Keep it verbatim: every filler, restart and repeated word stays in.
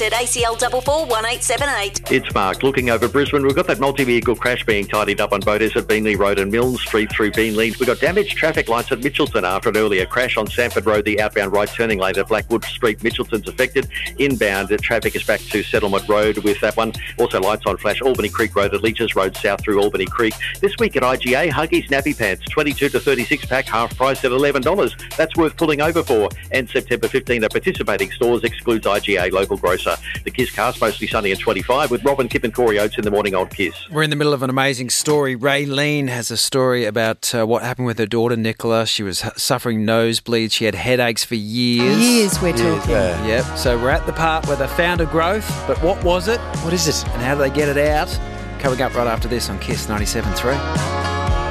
at A C L four four one eight seven eight. It's Mark. Looking over Brisbane, we've got that multi-vehicle crash being tidied up on Bodas at Beenleigh Road and Mills Street through Beenleigh. We've got damaged traffic lights at Mitchelton after an earlier crash on Sanford Road. The outbound right turning lane at Blackwood Street. Mitchelton's affected. Inbound the traffic is back to Settlement Road with that one. Also lights on flash Albany Creek Road at Leeches Road south through Albany Creek. This week at I G A, Huggies Nappy Pants, twenty-two to thirty-six pack, half price at eleven dollars. That's worth pulling over for. And September fifteenth at participating stores, excludes I G A local grocer. The Kiss Cast mostly sunny and twenty-five with Robin, Kip and Corey Oates in the morning on Kiss. We're in the middle of an amazing story. Raylene has a story about uh, what happened with her daughter Nicola. She was suffering nosebleeds. She had headaches for years. Years we're talking. Yeah. Yep. So we're at the part where they found a growth, but what was it? What is it? And how do they get it out? Coming up right after this on Kiss ninety-seven point three.